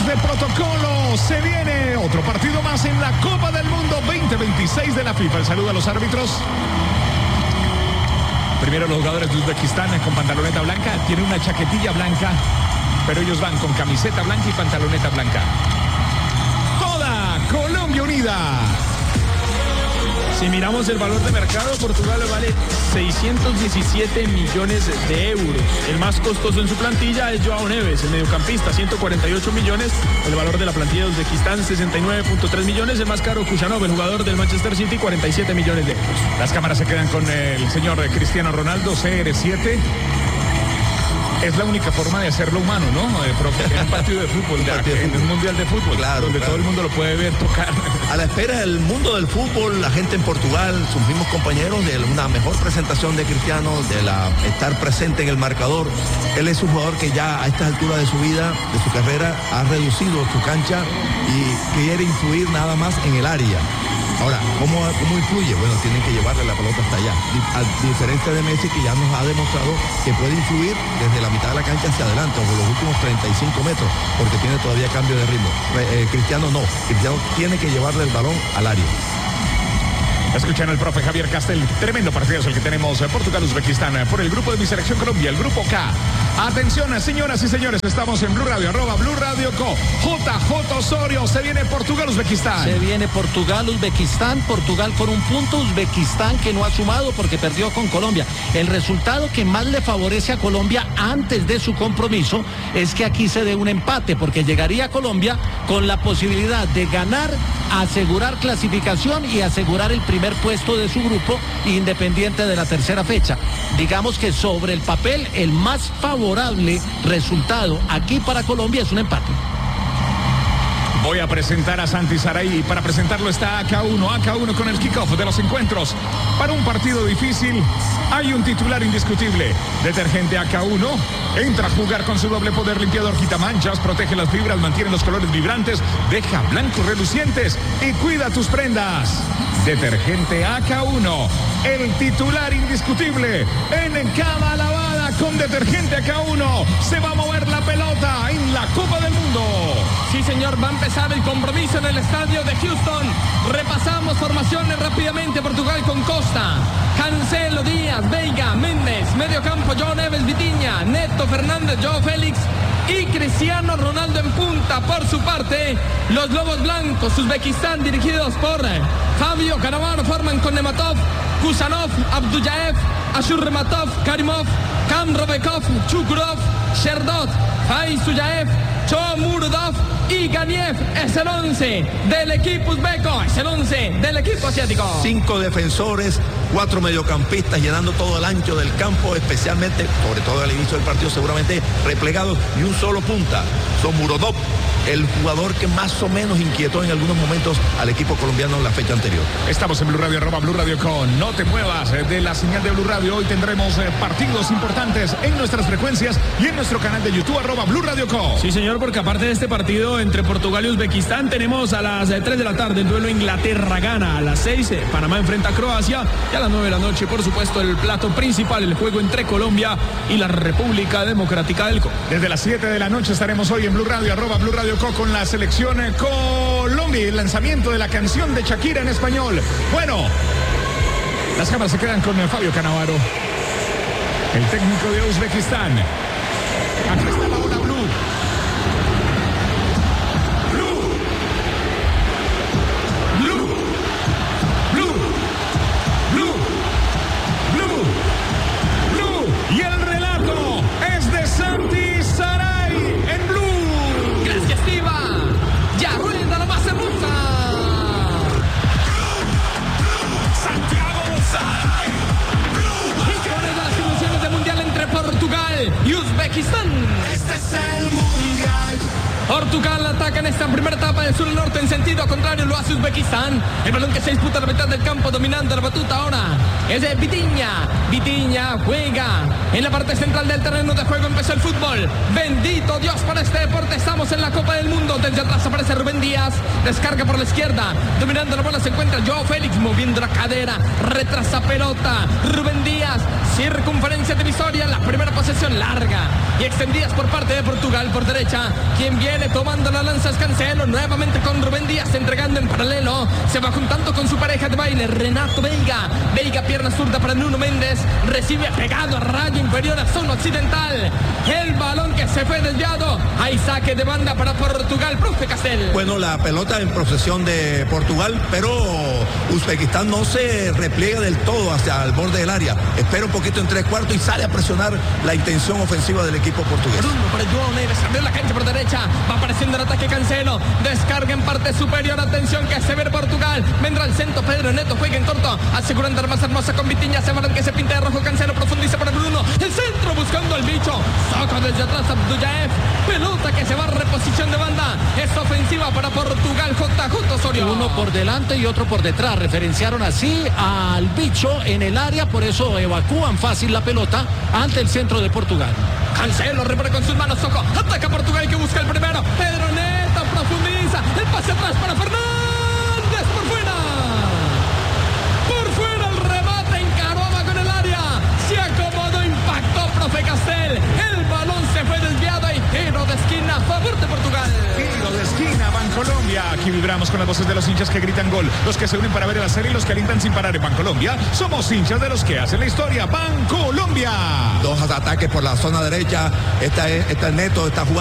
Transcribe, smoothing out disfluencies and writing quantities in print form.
de protocolo. Se viene otro partido más en la Copa del Mundo 2026 de la FIFA. El saludo a los árbitros. Primero los jugadores de Uzbekistán con pantaloneta blanca. Tienen una chaquetilla blanca, pero ellos van con camiseta blanca y pantaloneta blanca. Toda Colombia unida. Si miramos el valor de mercado, Portugal vale 617 millones de euros. El más costoso en su plantilla es Joao Neves, el mediocampista, 148 millones. El valor de la plantilla de Uzbekistán, 69.3 millones. El más caro, Kusanov, el jugador del Manchester City, 47 millones de euros. Las cámaras se quedan con el señor Cristiano Ronaldo, CR7. Es la única forma de hacerlo humano, ¿no? En un partido de fútbol, en un mundial de fútbol, claro, donde claro. Todo el mundo lo puede ver, tocar. A la espera del mundo del fútbol, la gente en Portugal, sus mismos compañeros, de una mejor presentación de Cristiano, de estar presente en el marcador. Él es un jugador que ya a estas alturas de su vida, de su carrera, ha reducido su cancha y quiere influir nada más en el área. Ahora, ¿cómo influye? Bueno, tienen que llevarle la pelota hasta allá. A diferencia de Messi, que ya nos ha demostrado que puede influir desde la mitad de la cancha hacia adelante, o de los últimos 35 metros, porque tiene todavía cambio de ritmo. Cristiano no. Cristiano tiene que llevarle el balón al área. Escuchan al profe Javier Castel. Tremendo partido es el que tenemos Portugal-Uzbekistán por el grupo de mi selección Colombia, el grupo K. Atención, señoras y señores, estamos en Blue Radio, @Blue Radio Co. JJ Osorio, se viene Portugal-Uzbekistán. Se viene Portugal-Uzbekistán, Portugal con un punto, Uzbekistán que no ha sumado porque perdió con Colombia. El resultado que más le favorece a Colombia antes de su compromiso es que aquí se dé un empate, porque llegaría Colombia con la posibilidad de ganar, asegurar clasificación y asegurar el primer puesto de su grupo, independiente de la tercera fecha. Digamos que sobre el papel el más favorable resultado aquí para Colombia es un empate. Voy a presentar a Santi Saray. Para presentarlo está AK1 con el kickoff de los encuentros. Para un partido difícil hay un titular indiscutible. Detergente AK1 entra a jugar con su doble poder limpiador, quita manchas, protege las fibras, mantiene los colores vibrantes, deja blancos relucientes y cuida tus prendas. Detergente AK1, el titular indiscutible en cada lavada. Con Detergente AK1 se va a mover la pelota en la Copa del Mundo. Sí, señor, va a empezar el compromiso en el estadio de Houston. Repasamos formaciones rápidamente. Portugal con Costa, Cancelo, Díaz, Veiga, Méndez, medio campo, Joao Neves, Vitinha, Neto, Fernández, Joao Félix y Cristiano Ronaldo en punta. Por su parte, los Lobos Blancos, Uzbekistán, dirigidos por Fabio Cannavaro, forman con Nematov, Kusanov, Abdullaev, Ashurmatov, Karimov, Kamrovekov, Chukurov, Sherdot, Faisuyaev, Chomurdov y Ganiev. Es el 11 del equipo uzbeco, es el 11 del equipo asiático. 5 defensores, 4 mediocampistas llenando todo el ancho del campo, especialmente, sobre todo al inicio del partido, seguramente replegados, y un solo punta, Shomurodov, el jugador que más o menos inquietó en algunos momentos al equipo colombiano en la fecha anterior. Estamos en Blue Radio, @Blue Radio con. No te muevas de la señal de Blue Radio. Hoy tendremos partidos importantes en nuestras frecuencias y en nuestro canal de YouTube, @Blue Radio Co. Sí, señor, porque aparte de este partido entre Portugal y Uzbekistán, tenemos a las 3 de la tarde el duelo Inglaterra-Ghana. A las 6, Panamá enfrenta a Croacia. Y a las 9 de la noche, por supuesto, el plato principal, el juego entre Colombia y la República Democrática del Congo. Desde las 7 de la noche estaremos hoy en Blue Radio, @Blue Radio Co con la selección Colombia y el lanzamiento de la canción de Shakira en español. Bueno, las cámaras se quedan con Fabio Cannavaro, el técnico de Uzbekistán. Aquí está la hora Blue. Y el relato es de Santi Saray en Blue. Gracias, Tiva. Ya rueda la base rusa. Santiago Saray. Y con ello las ilusiones de mundial entre Portugal y Uzbekistán. Este es el mundial. Portugal ataca en esta primera etapa del sur al norte en sentido contrario, lo hace Uzbekistán. El balón que se disputa a la mitad del campo, dominando la batuta ahora es de Vitinha. Vitinha juega en la parte central del terreno de juego. Empezó el fútbol. Bendito Dios para este deporte. Estamos en la Copa del Mundo. Desde atrás aparece Rubén Díaz. Descarga por la izquierda. Dominando la bola se encuentra Joao Félix, moviendo la cadera. Retrasa pelota. Rubén Díaz. Circunferencia divisoria. La primera posesión larga y extendidas por parte de Portugal por derecha. Quien viene Viene tomando la lanza Cancelo, nuevamente con Rubén Díaz, entregando en paralelo. Se va juntando con su pareja de baile, Renato Veiga. Veiga, pierna zurda para Nuno Méndez. Recibe pegado a raya inferior a zona occidental. El balón que se fue desviado. Hay saque de banda para Portugal, profe Castel. Bueno, la pelota en posesión de Portugal, pero Uzbekistán no se repliega del todo hacia el borde del área. Espera un poquito en 3/4 y sale a presionar la intención ofensiva del equipo portugués. Bruno para Joao Neves, abrió la cancha por derecha. Va apareciendo el ataque Cancelo. Descarga en parte superior. Atención que se ve Portugal. Vendrá el centro. Pedro Neto juega en corto. Asegurando la más hermosa con Vitinha. Se que se pinta de rojo. Cancelo profundiza para Bruno. El centro buscando al bicho. Saca desde atrás Abdullaev. Pelota que se va a reposición de banda. Es ofensiva para Portugal. JJ Osorio. Uno por delante y otro por detrás. Referenciaron así al bicho en el área. Por eso evacúan fácil la pelota ante el centro de Portugal. Cancelo repara con sus manos, ojo, ataca Portugal que busca el primero. Pedro Neto profundiza, el pase atrás para Fernández, por fuera el remate, encaró con el área, se acomodó, impactó profe Castel, el balón se fue desviado y tiro de esquina a favor de Portugal. Tiro de esquina, Bancolombia. Aquí vibramos con las voces de los hinchas que gritan gol, los que se unen para ver la serie y los que alientan sin parar en Bancolombia. Somos hinchas de los que hacen la historia. Bancolombia. Dos ataques por la zona derecha. Esta es Neto, está jugando.